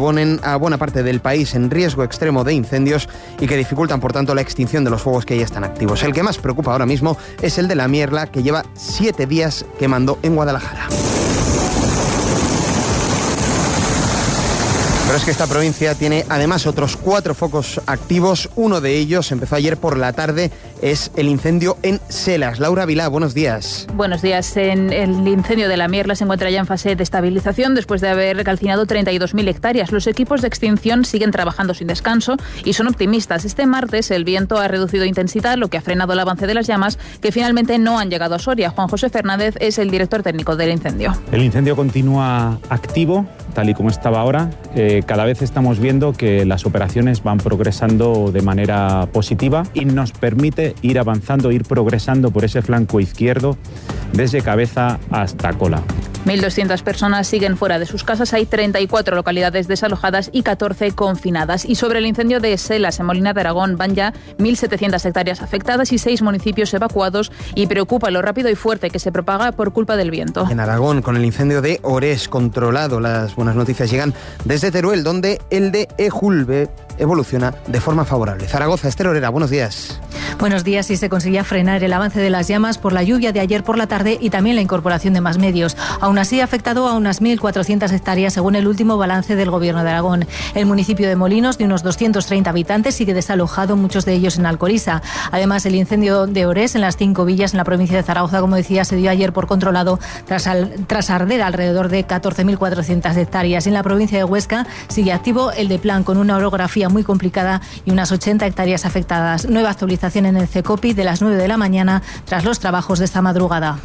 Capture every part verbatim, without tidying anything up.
ponen a buena parte del país en riesgo extremo de incendios y que dificultan, por tanto, la extinción de los fuegos que ya están activos. El que más preocupa ahora mismo es el de la Mierla, que lleva siete días quemando en Guadalajara. Pero es que esta provincia tiene además otros cuatro focos activos. Uno de ellos empezó ayer por la tarde, es el incendio en Selas. Laura Vilá, buenos días. Buenos días. En el incendio de la Mierla se encuentra ya en fase de estabilización después de haber calcinado treinta y dos mil hectáreas. Los equipos de extinción siguen trabajando sin descanso y son optimistas. Este martes el viento ha reducido intensidad, lo que ha frenado el avance de las llamas, que finalmente no han llegado a Soria. Juan José Fernández es el director técnico del incendio. El incendio continúa activo, tal y como estaba ahora. Eh, cada vez estamos viendo que las operaciones van progresando de manera positiva y nos permite ir avanzando, ir progresando por ese flanco izquierdo desde cabeza hasta cola. mil doscientas personas siguen fuera de sus casas, hay treinta y cuatro localidades desalojadas y catorce confinadas. Y sobre el incendio de Selas, en Molina de Aragón, van ya mil setecientas hectáreas afectadas y seis municipios evacuados, y preocupa lo rápido y fuerte que se propaga por culpa del viento. En Aragón, con el incendio de Orés controlado, las buenas noticias llegan desde Teruel, donde el de Ejulbe evoluciona de forma favorable. Zaragoza, Esther Orera, buenos días. Buenos días. Y se conseguía frenar el avance de las llamas por la lluvia de ayer por la tarde y también la incorporación de más medios. Aún así, ha afectado a unas mil cuatrocientas hectáreas según el último balance del Gobierno de Aragón. El municipio de Molinos, de unos doscientos treinta habitantes, sigue desalojado, muchos de ellos en Alcoriza. Además, el incendio de Orés en las cinco villas en la provincia de Zaragoza, como decía, se dio ayer por controlado tras, al, tras arder alrededor de catorce mil cuatrocientas hectáreas. En la provincia de Huesca sigue activo el de Plan, con una orografía muy complicada y unas ochenta hectáreas afectadas. Nueva actualización en el CECOPI de las nueve de la mañana tras los trabajos de esta madrugada.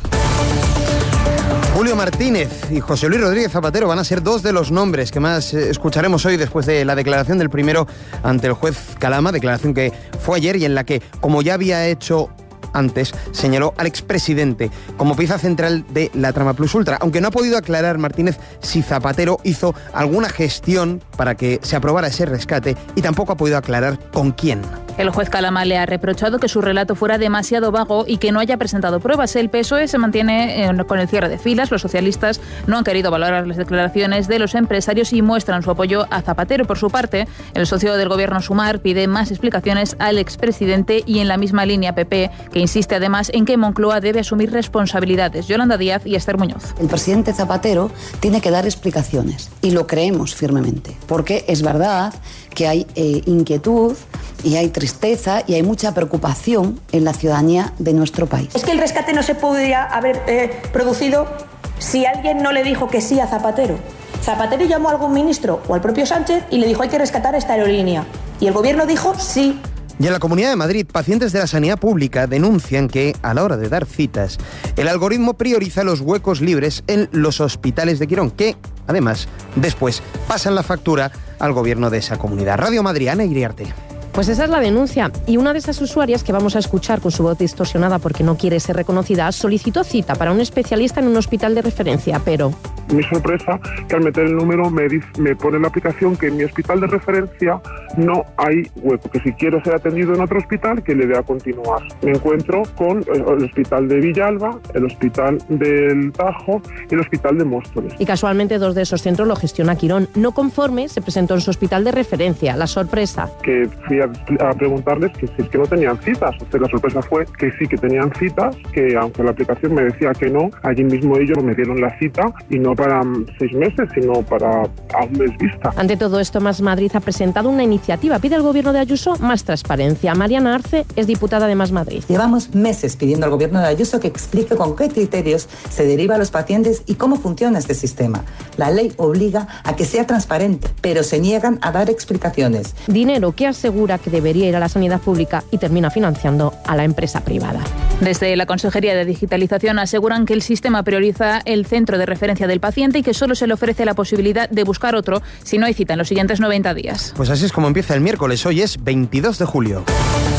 Julio Martínez y José Luis Rodríguez Zapatero van a ser dos de los nombres que más escucharemos hoy después de la declaración del primero ante el juez Calama, declaración que fue ayer y en la que, como ya había hecho antes, señaló al expresidente como pieza central de la trama Plus Ultra, aunque no ha podido aclarar Martínez si Zapatero hizo alguna gestión para que se aprobara ese rescate y tampoco ha podido aclarar con quién. El juez Calama le ha reprochado que su relato fuera demasiado vago y que no haya presentado pruebas. El P S O E se mantiene eh, con el cierre de filas. Los socialistas no han querido valorar las declaraciones de los empresarios y muestran su apoyo a Zapatero. Por su parte, el socio del gobierno Sumar pide más explicaciones al expresidente y en la misma línea P P, que insiste además en que Moncloa debe asumir responsabilidades. Yolanda Díaz y Esther Muñoz. El presidente Zapatero tiene que dar explicaciones y lo creemos firmemente, porque es verdad que hay eh, inquietud y hay tristeza y hay mucha preocupación en la ciudadanía de nuestro país. Es que el rescate no se podría haber eh, producido si alguien no le dijo que sí a Zapatero. Zapatero llamó a algún ministro o al propio Sánchez y le dijo hay que rescatar esta aerolínea. Y el gobierno dijo sí. Y en la Comunidad de Madrid, pacientes de la sanidad pública denuncian que, a la hora de dar citas, el algoritmo prioriza los huecos libres en los hospitales de Quirón, que, además, después pasan la factura al gobierno de esa comunidad. Radio Madrid, Ana Iriarte. Pues esa es la denuncia. Y una de esas usuarias que vamos a escuchar con su voz distorsionada porque no quiere ser reconocida, solicitó cita para un especialista en un hospital de referencia, pero... Mi sorpresa, que al meter el número me, dice, me pone en la aplicación que en mi hospital de referencia no hay hueco, que si quiero ser atendido en otro hospital, que le dé a continuar. Me encuentro con el, el hospital de Villalba, el hospital del Tajo y el hospital de Móstoles. Y casualmente dos de esos centros lo gestiona Quirón. No conforme, se presentó en su hospital de referencia. La sorpresa... Que fui a, a preguntarles que si es que no tenían citas. O sea, la sorpresa fue que sí que tenían citas, que aunque la aplicación me decía que no, allí mismo ellos me dieron la cita y no para seis meses, sino para a un mes vista. Ante todo esto, Más Madrid ha presentado una iniciativa. Pide al gobierno de Ayuso más transparencia. Mariana Arce es diputada de Más Madrid. Llevamos meses pidiendo al gobierno de Ayuso que explique con qué criterios se deriva a los pacientes y cómo funciona este sistema. La ley obliga a que sea transparente, pero se niegan a dar explicaciones. Dinero que asegura que debería ir a la sanidad pública y termina financiando a la empresa privada. Desde la Consejería de Digitalización aseguran que el sistema prioriza el centro de referencia del paciente y que solo se le ofrece la posibilidad de buscar otro si no hay cita en los siguientes noventa días. Pues así es como empieza el miércoles. Hoy es veintidós de julio.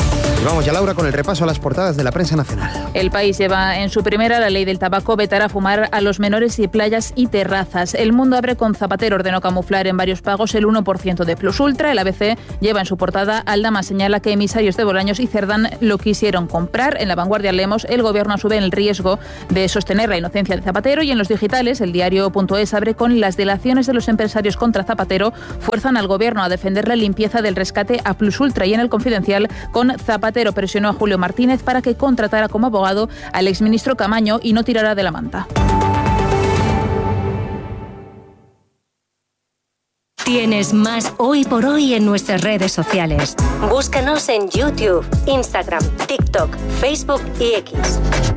Y vamos ya, Laura, con el repaso a las portadas de la prensa nacional. El País lleva en su primera la ley del tabaco, vetará fumar a los menores y playas y terrazas. El Mundo abre con Zapatero, ordenó camuflar en varios pagos el uno por ciento de Plus Ultra. El A B C lleva en su portada, Aldama señala que emisarios de Bolaños y Cerdán lo quisieron comprar. En La Vanguardia leemos, el gobierno asume el riesgo de sostener la inocencia de Zapatero. Y en los digitales, el diario.es abre con las delaciones de los empresarios contra Zapatero fuerzan al gobierno a defender la limpieza del rescate a Plus Ultra. Y en el Confidencial, con Zapatero presionó a Julio Martínez para que contratara como abogado al exministro Camaño y no tirara de la manta. Tienes más Hoy por Hoy en nuestras redes sociales. Búscanos en YouTube, Instagram, TikTok, Facebook y X.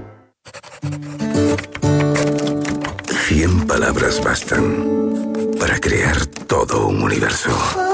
Cien palabras bastan para crear todo un universo.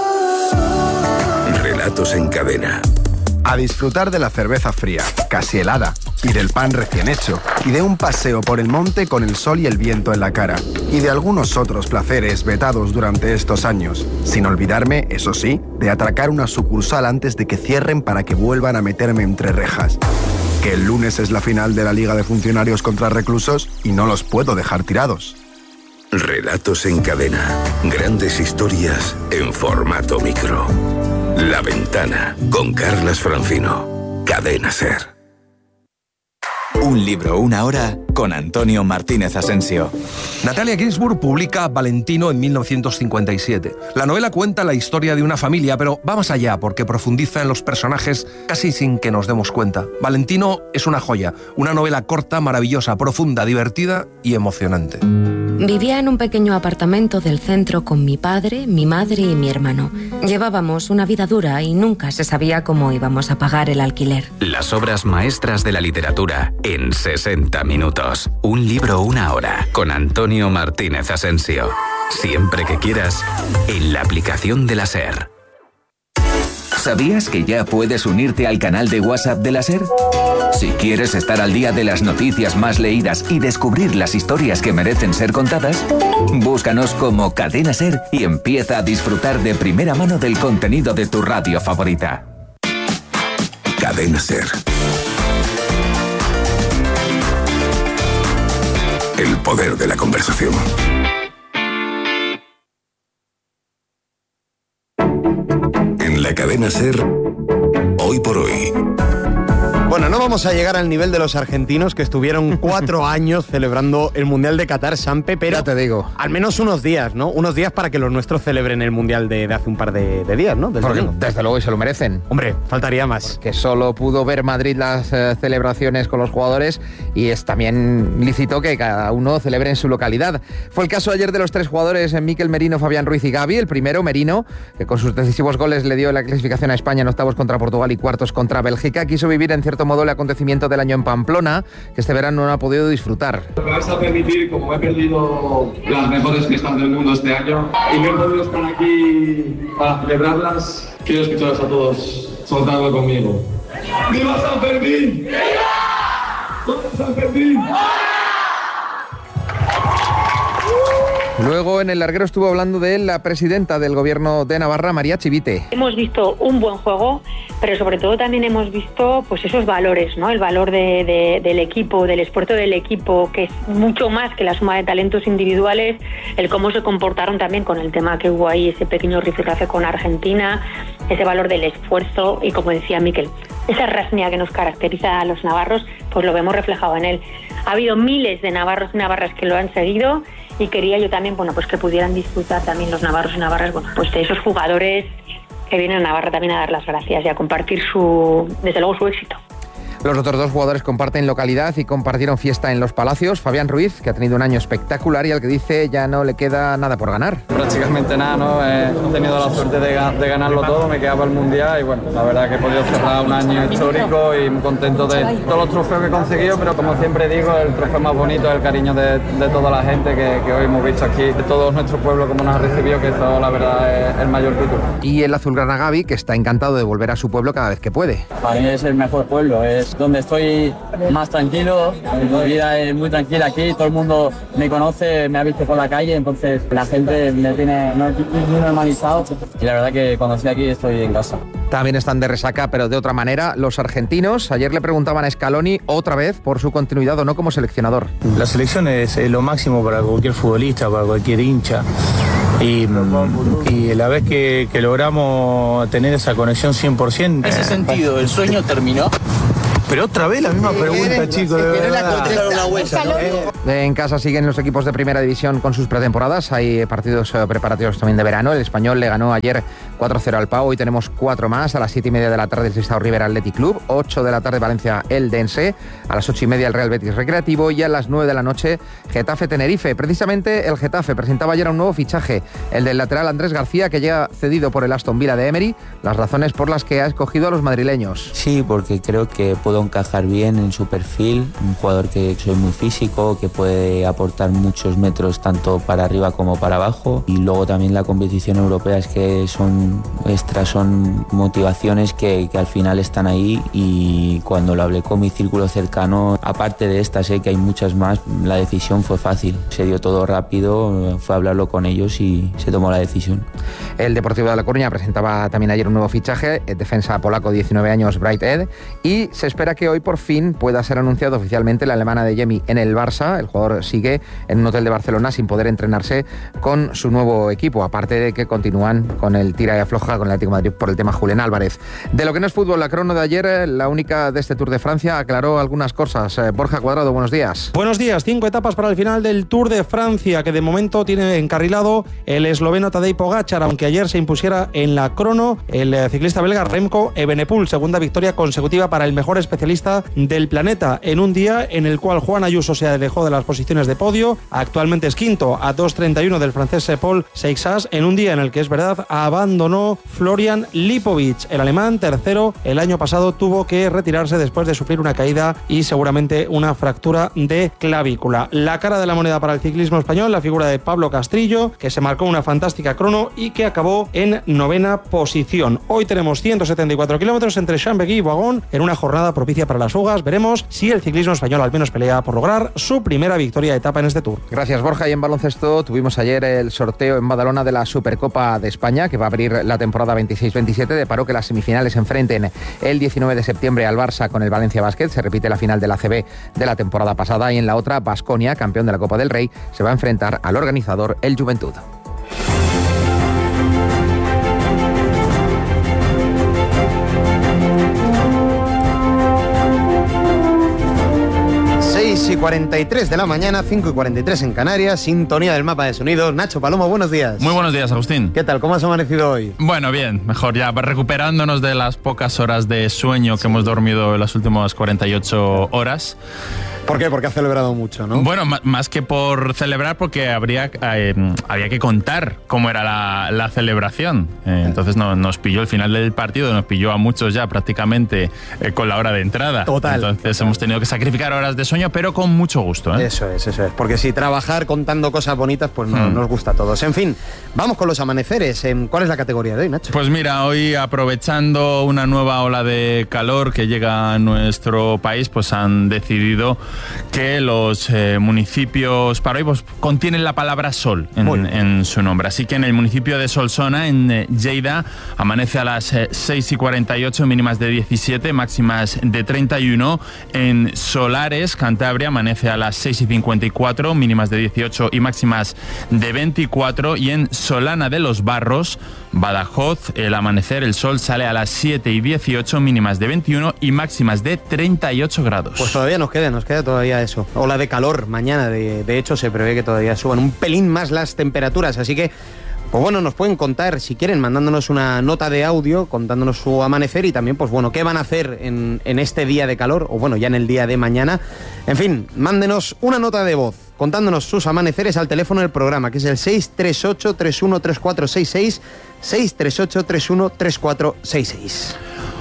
Relatos en cadena. A disfrutar de la cerveza fría, casi helada, y del pan recién hecho, y de un paseo por el monte con el sol y el viento en la cara, y de algunos otros placeres vetados durante estos años, sin olvidarme, eso sí, de atracar una sucursal antes de que cierren para que vuelvan a meterme entre rejas. Que el lunes es la final de la Liga de Funcionarios contra Reclusos y no los puedo dejar tirados. Relatos en cadena. Grandes historias en formato micro. La Ventana, con Carlas Francino. Cadena SER. Un libro, una hora, con Antonio Martínez Asensio. Natalia Ginzburg publica Valentino en mil novecientos cincuenta y siete. La novela cuenta la historia de una familia, pero va más allá porque profundiza en los personajes casi sin que nos demos cuenta. Valentino es una joya, una novela corta, maravillosa, profunda, divertida y emocionante. Vivía en un pequeño apartamento del centro con mi padre, mi madre y mi hermano. Llevábamos una vida dura y nunca se sabía cómo íbamos a pagar el alquiler. Las obras maestras de la literatura en sesenta minutos. Un libro, una hora, con Antonio Martínez Asensio. Siempre que quieras, en la aplicación de la SER. ¿Sabías que ya puedes unirte al canal de WhatsApp de la SER? Si quieres estar al día de las noticias más leídas y descubrir las historias que merecen ser contadas, búscanos como Cadena SER y empieza a disfrutar de primera mano del contenido de tu radio favorita. Cadena SER. El poder de la conversación. En la Cadena SER, Hoy por Hoy. Bueno, no vamos a llegar al nivel de los argentinos que estuvieron cuatro años celebrando el Mundial de Qatar, Sampe, pero ya te digo, al menos unos días, ¿no? Unos días para que los nuestros celebren el Mundial de, de hace un par de, de días, ¿no? Desde, Porque, desde luego y se lo merecen. Hombre, faltaría más. Que solo pudo ver Madrid las eh, celebraciones con los jugadores y es también lícito que cada uno celebre en su localidad. Fue el caso ayer de los tres jugadores, Mikel Merino, Fabián Ruiz y Gavi. El primero, Merino, que con sus decisivos goles le dio la clasificación a España en octavos contra Portugal y cuartos contra Bélgica. Quiso vivir en cierto modo el acontecimiento del año en Pamplona, que este verano no ha podido disfrutar. Me vais a permitir, como he perdido las mejores fiestas del mundo este año y no he podido estar aquí para celebrarlas, quiero escucharos a todos soltarlo conmigo. ¡Viva San Fermín! ¡Viva! ¡Viva San Fermín! Luego en el larguero estuvo hablando de la presidenta del gobierno de Navarra, María Chivite. Hemos visto un buen juego, pero sobre todo también hemos visto pues esos valores, ¿no? El valor de, de, del equipo, del esfuerzo del equipo, que es mucho más que la suma de talentos individuales, el cómo se comportaron también con el tema que hubo ahí, ese pequeño rifirrafe con Argentina, ese valor del esfuerzo y, como decía Mikel, esa rasnia que nos caracteriza a los navarros, pues lo vemos reflejado en él. Ha habido miles de navarros y navarras que lo han seguido y quería yo también, bueno, pues que pudieran disfrutar también los navarros y navarras, bueno, pues de esos jugadores que vienen a Navarra también a dar las gracias y a compartir su, desde luego, su éxito. Los otros dos jugadores comparten localidad y compartieron fiesta en Los Palacios. Fabián Ruiz, que ha tenido un año espectacular y al que dice ya no le queda nada por ganar. Prácticamente nada, ¿no? Eh, he tenido la suerte de, de ganarlo todo, me quedaba el Mundial y bueno, la verdad que he podido cerrar un año histórico y muy contento de todos los trofeos que he conseguido, pero como siempre digo, el trofeo más bonito es el cariño de, de toda la gente que, que hoy hemos visto aquí, de todo nuestro pueblo como nos ha recibido, que eso la verdad es el mayor título. Y el azulgrana Gavi, que está encantado de volver a su pueblo cada vez que puede. Para mí es el mejor pueblo, es donde estoy más tranquilo, mi vida es muy tranquila aquí, todo el mundo me conoce, me ha visto por la calle, entonces la gente me tiene muy normalizado y la verdad que cuando estoy aquí estoy en casa. También están de resaca, pero de otra manera. Los argentinos, ayer le preguntaban a Scaloni otra vez por su continuidad o no como seleccionador. La selección es lo máximo para cualquier futbolista, para cualquier hincha. Y, y la vez que, que logramos tener esa conexión cien por ciento... En ese sentido, ¿el sueño terminó? Pero otra vez la misma pregunta, chicos. De verdad. En casa siguen los equipos de primera división con sus pretemporadas. Hay partidos preparatorios también de verano. El Español le ganó ayer cuatro cero al Pau. Hoy tenemos cuatro más. A las siete y media de la tarde el Sestao River Athletic Club. ocho de la tarde Valencia Eldense. A las ocho y media el Real Betis Recreativo. Y a las nueve de la noche Getafe Tenerife. Precisamente el Getafe presentaba ayer un nuevo fichaje. El del lateral Andrés García, que llega cedido por el Aston Villa de Emery. Las razones por las que ha escogido a los madrileños. Sí, porque creo que puedo encajar bien en su perfil, un jugador que soy muy físico, que puede aportar muchos metros tanto para arriba como para abajo, y luego también la competición europea es que son extras, son motivaciones que, que al final están ahí, y cuando lo hablé con mi círculo cercano, aparte de estas, sé que hay muchas más, la decisión fue fácil, se dio todo rápido, fue a hablarlo con ellos y se tomó la decisión. El Deportivo de La Coruña presentaba también ayer un nuevo fichaje, el defensa polaco diecinueve años Bright Ed, y se espera que hoy por fin pueda ser anunciado oficialmente la alemana de Yemi en el Barça. El jugador sigue en un hotel de Barcelona sin poder entrenarse con su nuevo equipo, aparte de que continúan con el tira y afloja con el Atlético de Madrid por el tema Julián Álvarez. De lo que no es fútbol, la crono de ayer, la única de este Tour de Francia, aclaró algunas cosas. Borja Cuadrado, buenos días. Buenos días, cinco etapas para el final del Tour de Francia, que de momento tiene encarrilado el esloveno Tadej Pogačar, aunque ayer se impusiera en la crono el ciclista belga Remco Evenepoel, segunda victoria consecutiva para el mejor especialista del planeta, en un día en el cual Juan Ayuso se alejó de las posiciones de podio. Actualmente es quinto a dos treinta y uno del francés Paul Seixas, en un día en el que, es verdad, abandonó Florian Lipovic. El alemán, tercero, el año pasado tuvo que retirarse después de sufrir una caída y seguramente una fractura de clavícula. La cara de la moneda para el ciclismo español, la figura de Pablo Castrillo, que se marcó una fantástica crono y que acabó en novena posición. Hoy tenemos ciento setenta y cuatro kilómetros entre Chambéry y Boigón, en una jornada propicia para las fugas. Veremos si el ciclismo español al menos pelea por lograr su primera victoria de etapa en este Tour. Gracias, Borja. Y en baloncesto tuvimos ayer el sorteo en Badalona de la Supercopa de España, que va a abrir la temporada veintiséis veintisiete. Deparó que las semifinales se enfrenten el diecinueve de septiembre al Barça con el Valencia Basket. Se repite la final de la A C B de la temporada pasada, y en la otra, Baskonia, campeón de la Copa del Rey, se va a enfrentar al organizador, el Juventud. seis y cuarenta y tres de la mañana, cinco y cuarenta y tres en Canarias, sintonía del mapa de sonidos. Nacho Palomo, buenos días. Muy buenos días, Agustín. ¿Qué tal? ¿Cómo has amanecido hoy? Bueno, bien, mejor ya, recuperándonos de las pocas horas de sueño que hemos dormido en las últimas cuarenta y ocho horas. ¿Por qué? Porque has celebrado mucho, ¿no? Bueno, más que por celebrar, porque habría, eh, había que contar cómo era la, la celebración. Eh, entonces no, nos pilló el final del partido, nos pilló a muchos ya prácticamente eh, con la hora de entrada. Total. Entonces total. hemos tenido que sacrificar horas de sueño, pero con mucho gusto, ¿eh? Eso es, eso es. Porque si trabajar contando cosas bonitas, pues no hmm. nos gusta a todos. En fin, vamos con los amaneceres. ¿Cuál es la categoría de hoy, Nacho? Pues mira, hoy aprovechando una nueva ola de calor que llega a nuestro país, pues han decidido que los eh, municipios para hoy pues, contienen la palabra sol en, en su nombre. Así que en el municipio de Solsona, en eh, Lleida, amanece a las eh, seis y cuarenta y ocho, mínimas de diecisiete, máximas de treinta y uno. En Solares, Cantabria, amanece a las seis y cincuenta y cuatro, mínimas de dieciocho y máximas de veinticuatro. Y en Solana de los Barros, Badajoz, el amanecer, el sol sale a las siete y dieciocho, mínimas de veintiuno y máximas de treinta y ocho grados. Pues todavía nos queda, nos queda todavía eso. Ola de calor mañana, de, de hecho se prevé que todavía suban un pelín más las temperaturas, así que pues bueno, nos pueden contar, si quieren, mandándonos una nota de audio, contándonos su amanecer y también, pues bueno, qué van a hacer en, en este día de calor, o bueno, ya en el día de mañana. En fin, mándenos una nota de voz, contándonos sus amaneceres al teléfono del programa, que es el seis tres ocho, tres uno tres cuatro seis seis, seis tres ocho, tres uno tres cuatro seis seis.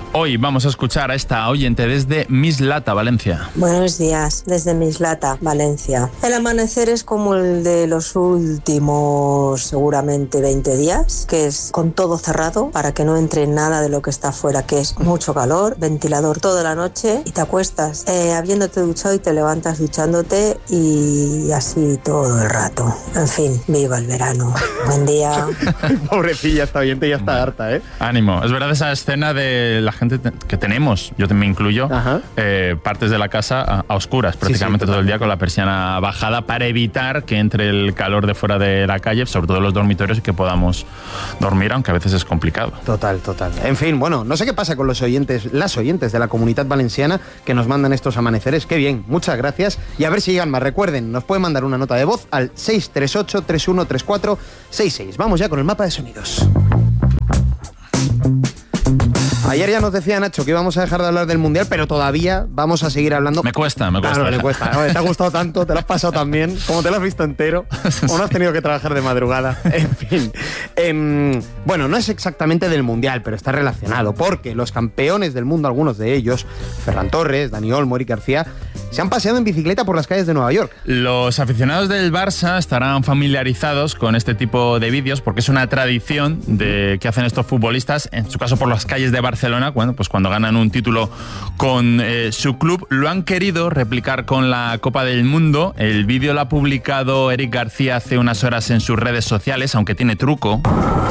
Hoy vamos a escuchar a esta oyente desde Mislata, Valencia. Buenos días, desde Mislata, Valencia. El amanecer es como el de los últimos seguramente veinte días, que es con todo cerrado para que no entre nada de lo que está afuera, que es mucho calor, ventilador toda la noche y te acuestas eh, habiéndote duchado y te levantas duchándote y así todo el rato. En fin, viva el verano. Buen día. Pobrecilla, esta oyente ya está harta, ¿eh? Ánimo. Es verdad esa escena de la gente que tenemos, yo me incluyo, eh, partes de la casa a, a oscuras, prácticamente sí, sí, todo el día con la persiana bajada para evitar que entre el calor de fuera de la calle, sobre todo en los dormitorios, y que podamos dormir, aunque a veces es complicado. Total, total. En fin, bueno, no sé qué pasa con los oyentes, las oyentes de la Comunidad Valenciana que nos mandan estos amaneceres. Qué bien, muchas gracias. Y a ver si llegan más. Recuerden, nos pueden mandar una nota de voz al seis tres ocho, tres uno tres cuatro seis seis. Vamos ya con el mapa de sonidos. Ayer ya nos decía Nacho que íbamos a dejar de hablar del Mundial, pero todavía vamos a seguir hablando. Me cuesta, me cuesta. Claro, le cuesta. ¿No? Te ha gustado tanto, te lo has pasado tan bien, como te lo has visto entero, o no has tenido que trabajar de madrugada. En fin. Eh, bueno, no es exactamente del Mundial, pero está relacionado, porque los campeones del mundo, algunos de ellos, Ferran Torres, Dani Olmo, Eric García, se han paseado en bicicleta por las calles de Nueva York. Los aficionados del Barça estarán familiarizados con este tipo de vídeos porque es una tradición de que hacen estos futbolistas, en su caso por las calles de Barcelona, bueno, pues cuando ganan un título con eh, su club. Lo han querido replicar con la Copa del Mundo. El vídeo lo ha publicado Eric García hace unas horas en sus redes sociales, aunque tiene truco.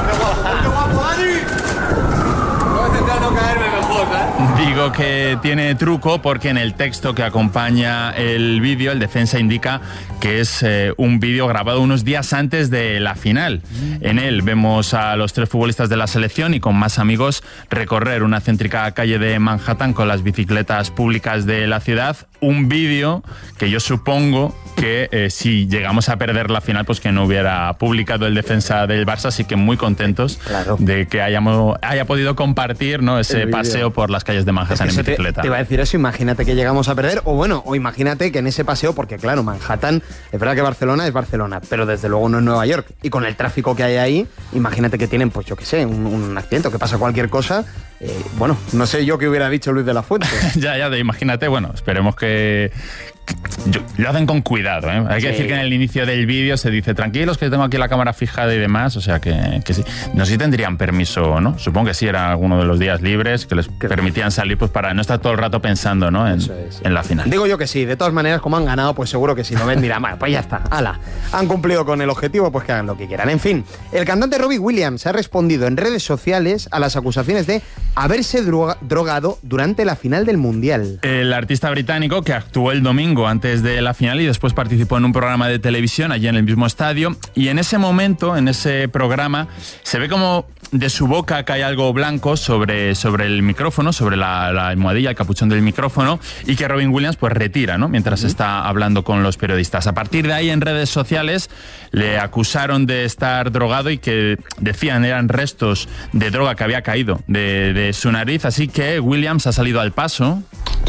Digo que tiene truco porque en el texto que acompaña el vídeo, el defensa indica que es eh, un vídeo grabado unos días antes de la final. En él vemos a los tres futbolistas de la selección y con más amigos recorrer una céntrica calle de Manhattan con las bicicletas públicas de la ciudad. Un vídeo que yo supongo que eh, si llegamos a perder la final, pues que no hubiera publicado el defensa del Barça, así que muy contentos claro. de que hayamos, haya podido compartir, ¿no?, ese paseo por las calles de Manhattan es que en bicicleta. Te, te iba a decir eso, imagínate que llegamos a perder, o bueno, o imagínate que en ese paseo, porque claro, Manhattan, es verdad que Barcelona es Barcelona, pero desde luego no es Nueva York, y con el tráfico que hay ahí, imagínate que tienen, pues yo qué sé, un, un accidente, o que pasa cualquier cosa. Eh, bueno, no sé yo qué hubiera dicho Luis de la Fuente. ya, ya, de, imagínate, bueno, esperemos que... Yo, lo hacen con cuidado, ¿eh? Hay que sí. decir que en el inicio del vídeo se dice tranquilos que tengo aquí la cámara fijada y demás, o sea que, que sí. No sé si tendrían permiso, ¿no? Supongo que sí, era alguno de los días libres que les permitían salir pues para no estar todo el rato pensando, ¿no?, en, es, sí. en la final. Digo yo que sí, de todas maneras, como han ganado, pues seguro que si lo ven dirán, bueno, pues ya está, ala, han cumplido con el objetivo, pues que hagan lo que quieran. En fin, el cantante Robbie Williams ha respondido en redes sociales a las acusaciones de haberse droga, drogado durante la final del Mundial. El artista británico que actuó el domingo antes de la final y después participó en un programa de televisión allí en el mismo estadio, y en ese momento, en ese programa, se ve como de su boca cae algo blanco sobre, sobre el micrófono, sobre la, la almohadilla, el capuchón del micrófono, y que Robin Williams pues retira, ¿no?, mientras uh-huh. está hablando con los periodistas. A partir de ahí, en redes sociales le acusaron de estar drogado y que decían eran restos de droga que había caído de, de su nariz, así que Williams ha salido al paso.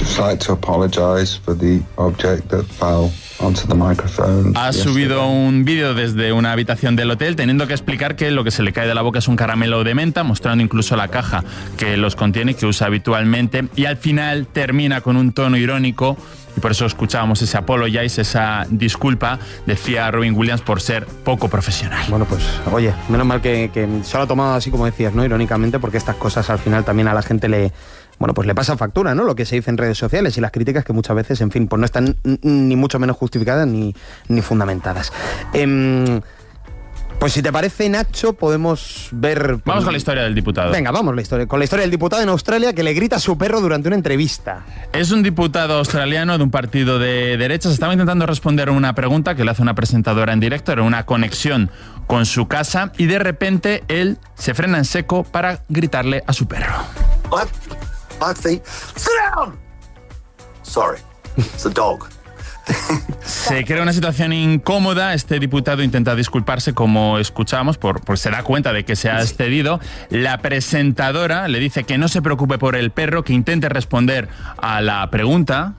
Ha subido un vídeo desde una habitación del hotel teniendo que explicar que lo que se le cae de la boca es un caramelo de menta, mostrando incluso la caja que los contiene y que usa habitualmente, y al final termina con un tono irónico. Y por eso escuchábamos ese apologize, esa disculpa, decía Robin Williams, por ser poco profesional. Bueno, pues, oye, menos mal que, que se lo ha tomado así como decías, ¿no?, irónicamente, porque estas cosas al final también a la gente le... Bueno, pues le pasa factura, ¿no?, lo que se dice en redes sociales y las críticas que muchas veces, en fin, pues no están ni mucho menos justificadas ni, ni fundamentadas. Eh, Pues si te parece, Nacho, podemos ver... Vamos con la historia del diputado. Venga, vamos la historia, con la historia del diputado en Australia que le grita a su perro durante una entrevista. Es un diputado australiano de un partido de derechas. Estaba intentando responder a una pregunta que le hace una presentadora en directo. Era una conexión con su casa y de repente él se frena en seco para gritarle a su perro. I, I think... Sit down! Sorry, it's a dog. Se crea una situación incómoda. Este diputado intenta disculparse, como escuchamos, por, por se da cuenta de que se ha excedido. La presentadora le dice que no se preocupe por el perro, que intente responder a la pregunta.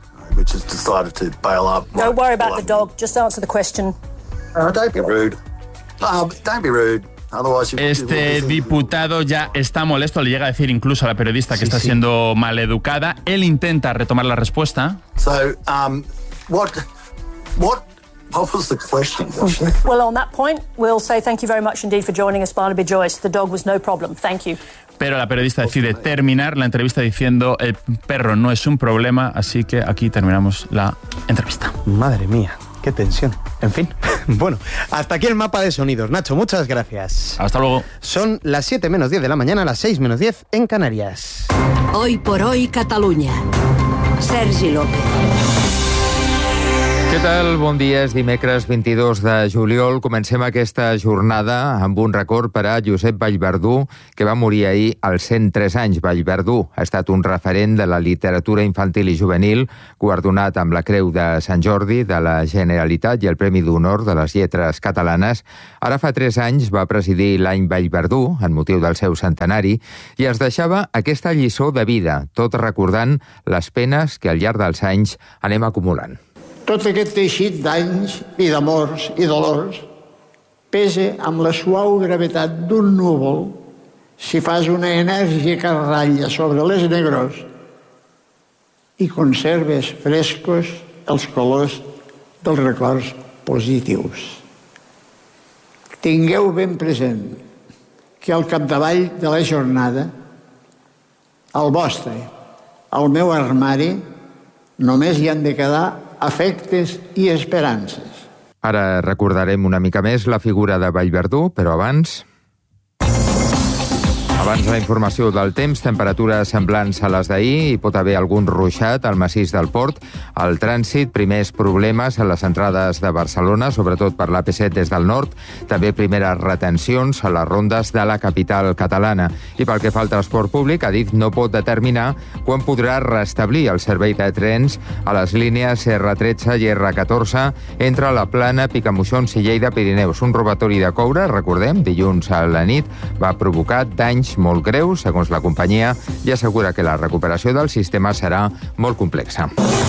Don't worry about the dog, just answer the question. Uh, don't be rude. Uh, don't be rude. Este diputado ya está molesto, le llega a decir incluso a la periodista que Sí, está sí. siendo maleducada. Él intenta retomar la respuesta. So, um, what, what, what was the question? Well, on that point, we'll say thank you very much indeed for joining us, Barnaby Joyce. The dog was no problem. Thank you. Pero la periodista decide terminar la entrevista diciendo el perro no es un problema, así que aquí terminamos la entrevista. Madre mía, qué tensión. En fin, bueno, hasta aquí el mapa de sonidos. Nacho, muchas gracias. Hasta luego. Son las siete menos diez de la mañana, las seis menos diez en Canarias. Hoy por hoy, Catalunya. Sergi López. Què tal? Bon dia. És dimecres vint-i-dos de juliol. Comencem aquesta jornada amb un record per a Josep Vallverdú, que va morir ahir als cent tres anys. Vallverdú ha estat un referent de la literatura infantil i juvenil, guardonat amb la Creu de Sant Jordi de la Generalitat i el Premi d'Honor de les Lletres Catalanes. Ara fa tres anys va presidir l'any Vallverdú, en motiu del seu centenari, i ens deixava aquesta lliçó de vida, tot recordant les penes que al llarg dels anys anem acumulant. Tot aquest teixit d'anys i d'amors i dolors pesa amb la suau gravetat d'un núvol si fas una enèrgica ratlla sobre les negrors i conserves frescos els colors dels records positius. Tingueu ben present que al capdavall de la jornada, al vostre, al meu armari, només hi han de quedar afectes i esperances. Ara recordarem una mica més la figura de Vallverdú, però abans... Abans la informació del temps, temperatures semblants a les d'ahir, hi pot haver algun ruixat al massís del Port. Al trànsit, primers problemes a les entrades de Barcelona, sobretot per l'A P set des del nord. També primeres retencions a les rondes de la capital catalana. I pel que fa al transport públic, Adif no pot determinar quan podrà restablir el servei de trens a les línies erre tretze i erre catorze entre la Plana, Picamoixons i Lleida-Pirineus. Un robatori de coure, recordem, dilluns a la nit, va provocar danys molt greus, segons la companyia, i assegura que la recuperació del sistema serà molt complexa.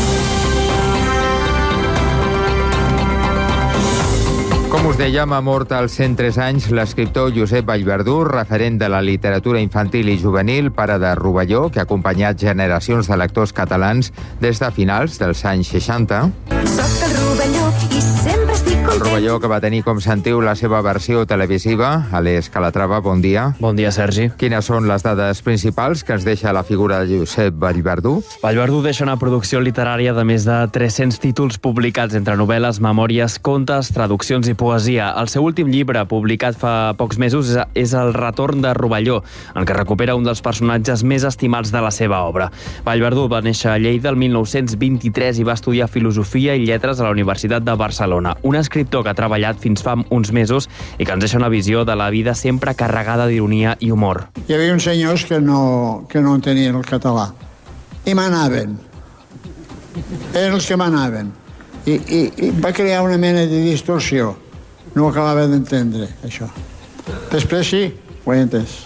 Com us dèiem, ha mort als cent tres anys l'escriptor Josep Vallverdú, referent de la literatura infantil i juvenil, pare de Rovelló, que ha acompanyat generacions de lectors catalans des de finals dels anys seixanta. Soc el Rovelló i sempre estic El Rovelló, que va tenir, com sentiu, la seva versió televisiva. Aleix Calatrava, bon dia. Bon dia, Sergi. Quines són les dades principals que ens deixa la figura de Josep Vallverdú? Vallverdú deixa una producció literària de més de tres-cents títols publicats entre novel·les, memòries, contes, traduccions i poesia. El seu últim llibre, publicat fa pocs mesos, és El retorn de Rovelló, en què recupera un dels personatges més estimats de la seva obra. Vallverdú va néixer a Lleida el mil nou-cents vint-i-tres i va estudiar Filosofia i Lletres a la Universitat de Barcelona. Un escriptor que ha treballat fins fa uns mesos i que ens deixa una visió de la vida sempre carregada d'ironia i humor. Hi havia uns senyors que no, que no entenien el català i manaven. Eren els que manaven. I, i, i va crear una mena de distorsió. No ho acabava d'entendre, això. Després sí, ho he entès.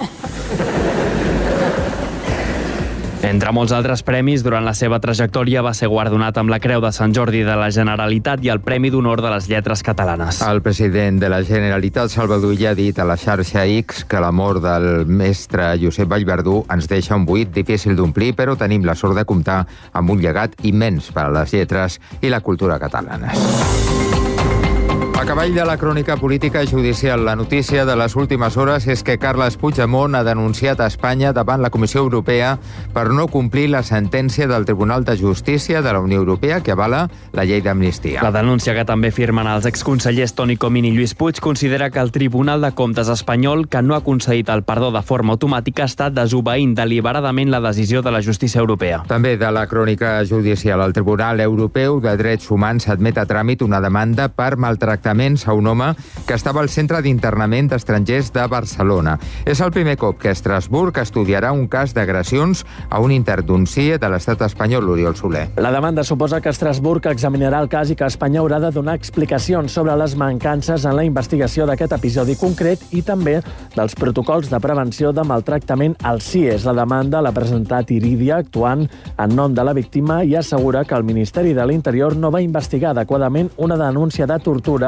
Entre molts altres premis, durant la seva trajectòria va ser guardonat amb la Creu de Sant Jordi de la Generalitat i el Premi d'Honor de les Lletres Catalanes. El president de la Generalitat, Salvador Illa, ha dit a la xarxa X que la mort del mestre Josep Vallverdú ens deixa un buit difícil d'omplir, però tenim la sort de comptar amb un llegat immens per a les lletres i la cultura catalanes. A cavall de la crònica política i judicial, la notícia de les últimes hores és que Carles Puigdemont ha denunciat a Espanya davant la Comissió Europea per no complir la sentència del Tribunal de Justícia de la Unió Europea que avala la llei d'amnistia. La denúncia, que també firmen els exconsellers Toni Comín i Lluís Puig, considera que el Tribunal de Comptes espanyol, que no ha concedit el perdó de forma automàtica, està desobeint deliberadament la decisió de la justícia europea. També de la crònica judicial, el Tribunal Europeu de Drets Humans admet a tràmit una demanda per maltractament a un home que estava al centre d'internament d'estrangers de Barcelona. És el primer cop que Estrasburg estudiarà un cas d'agressions a un intern d'un C I E de l'estat espanyol, Oriol Soler. La demanda suposa que Estrasburg examinarà el cas i que Espanya haurà de donar explicacions sobre les mancances en la investigació d'aquest episodi concret i també dels protocols de prevenció de maltractament als C I Es. La demanda l'ha presentat Iridia, actuant en nom de la víctima, i assegura que el Ministeri de l'Interior no va investigar adequadament una denúncia de tortures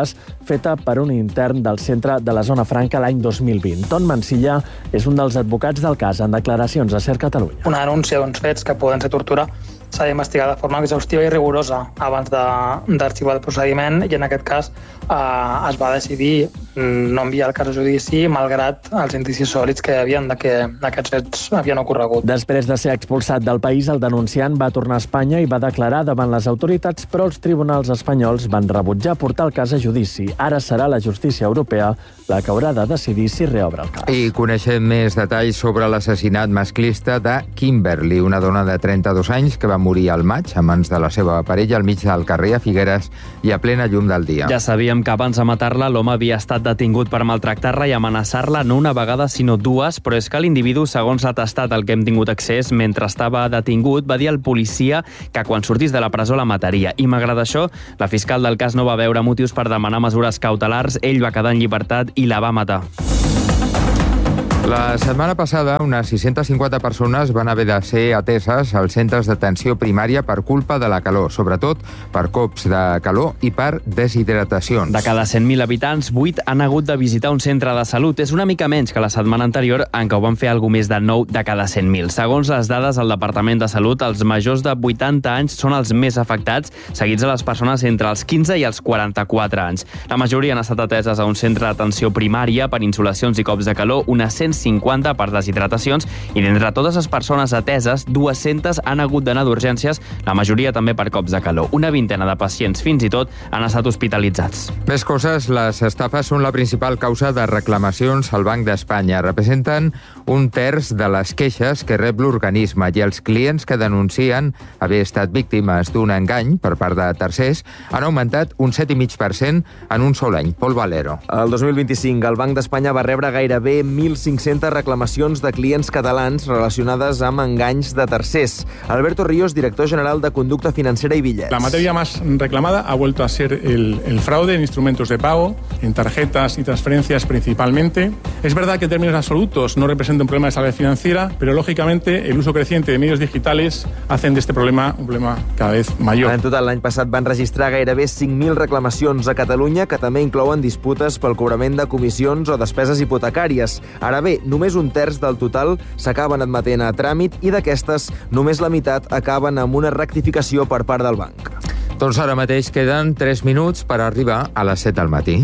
Carles, feta per un intern del centre de la Zona Franca l'any dos mil vint. Ton Mansilla és un dels advocats del cas en declaracions a SER Catalunya. Una denúncia d'uns fets que poden ser tortura s'ha d'investigar de forma exhaustiva i rigorosa abans d'arxivar el procediment i en aquest cas eh, es va decidir no enviar el cas a judici malgrat els indicis sòlids que hi havia de que aquests fets havien ocorregut. Després de ser expulsat del país, el denunciant va tornar a Espanya i va declarar davant les autoritats, però els tribunals espanyols van rebutjar portar el cas a judici. Ara serà la justícia europea la que haurà de decidir si reobre el cas. I coneixem més detalls sobre l'assassinat masclista de Kimberly, una dona de trenta-dos anys que va morir al maig a mans de la seva parella al mig del carrer a Figueres i a plena llum del dia. Ja sabíem que abans de matar-la l'home havia estat detingut per maltractar-la i amenaçar-la no una vegada sinó dues, però és que l'individu, segons l'atestat al que hem tingut accés, mentre estava detingut, va dir al policia que quan sortís de la presó la mataria. I malgrat això, la fiscal del cas no va veure motius per demanar mesures cautelars, ell va quedar en llibertat i la va matar. La setmana passada, unes sis-centes cinquanta persones van haver de ser ateses als centres d'atenció primària per culpa de la calor, sobretot per cops de calor i per deshidratacions. De cada cent mil habitants, vuit han hagut de visitar un centre de salut. És una mica menys que la setmana anterior, en què ho van fer algo més de nou de cada cent mil. Segons les dades del Departament de Salut, els majors de vuitanta anys són els més afectats, seguits de les persones entre els quinze i els quaranta-quatre anys. La majoria han estat ateses a un centre d'atenció primària per insolacions i cops de calor, unes cent cinquanta per deshidratacions, i d'entre totes les persones ateses, dues-centes han hagut d'anar d'urgències, la majoria també per cops de calor. Una vintena de pacients, fins i tot, han estat hospitalitzats. Més coses, les estafes són la principal causa de reclamacions al Banc d'Espanya. Representen un terç de les queixes que rep l'organisme i els clients que denuncien haver estat víctimes d'un engany per part de tercers han augmentat un set coma cinc per cent en un sol any. Pol Valero. El dos mil vint-i-cinc, el Banc d'Espanya va rebre gairebé mil cinc-centes reclamacions de clients catalans relacionades amb enganys de tercers. Alberto Ríos, director general de Conducta Financera y Billets. La materia más reclamada ha vuelto a ser el, el fraude en instrumentos de pago, en tarjetas y transferencias principalmente. Es verdad que en términos absolutos no representa un problema de salud financiera, pero lógicamente el uso creciente de medios digitales hacen de este problema un problema cada vez mayor. En total, l'any passat van registrar gairebé cinc mil reclamacions a Catalunya, que també inclouen disputes pel cobrament de comissions o despeses hipotecàries. Ara bé, només un terç del total s'acaben admetent a tràmit i d'aquestes només la meitat acaben amb una rectificació per part del banc. Doncs ara mateix queden tres minuts per arribar a les set del matí.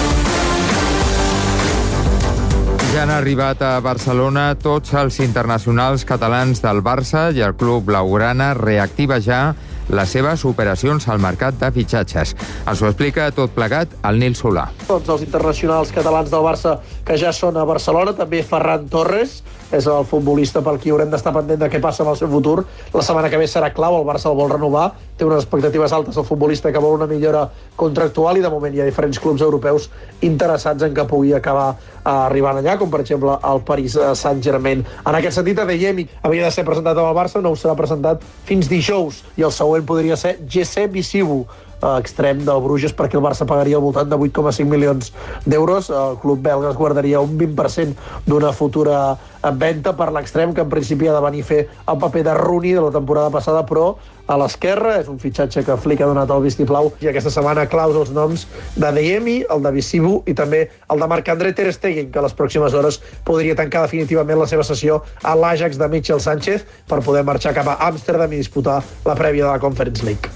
Ja han arribat a Barcelona tots els internacionals catalans del Barça i el club blaugrana reactiva ja les seves operacions al mercat de fitxatges. Ens ho explica tot plegat el Nil Solà. Tots els internacionals catalans del Barça que ja són a Barcelona, també Ferran Torres, és el futbolista pel qui haurem d'estar pendent de què passa amb el seu futur. La setmana que ve serà clau, el Barça el vol renovar, té unes expectatives altes el futbolista que vol una millora contractual i de moment hi ha diferents clubs europeus interessats en que pugui acabar arribant allà, com per exemple el Paris Saint-Germain. En aquest sentit, Adeyemi havia de ser presentat amb el Barça, no ho serà presentat fins dijous, i el següent podria ser Jesse Bisibu, extrem del Bruges, perquè el Barça pagaria al voltant de vuit coma cinc milions d'euros. El club belga es guardaria un vint per cent d'una futura venda per l'extrem, que en principi ha de venir a fer el paper de Rooney de la temporada passada, però a l'esquerra. És un fitxatge que Flick ha donat al vistiplau, i aquesta setmana claus els noms d'Adeyemi, el de Bisibu i també el de Marc-André Ter Stegen, que a les pròximes hores podria tancar definitivament la seva sessió a l'Ajax de Michel Sánchez per poder marxar cap a Amsterdam i disputar la prèvia de la Conference League.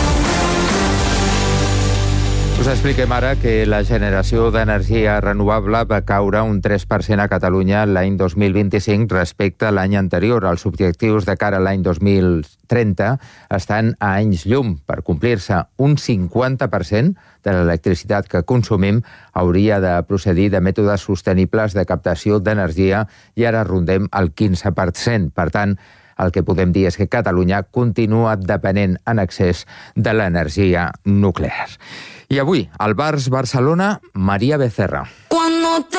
Us expliquem ara que la generació d'energia renovable va caure un tres per cent a Catalunya l'any dos mil vint-i-cinc respecte a l'any anterior. Els objectius de cara a l'any dos mil trenta estan a anys llum. Per complir-se, un cinquanta per cent de l'electricitat que consumim hauria de procedir de mètodes sostenibles de captació d'energia i ara rondem el quinze per cent. Per tant, el que podem dir és que Catalunya continua depenent en excés de l'energia nuclear. I avui, al Bars Barcelona, Maria Becerra.